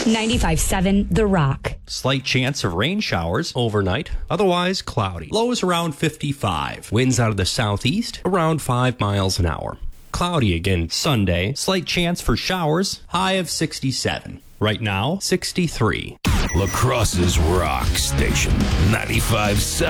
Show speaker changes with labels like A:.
A: 95.7 The Rock.
B: Slight chance of rain showers overnight, otherwise cloudy. Lows around 55. Winds out of the southeast around 5 miles an hour. Cloudy again Sunday. Slight chance for showers. High of 67. Right now, 63.
C: La Crosse's Rock Station 95.7.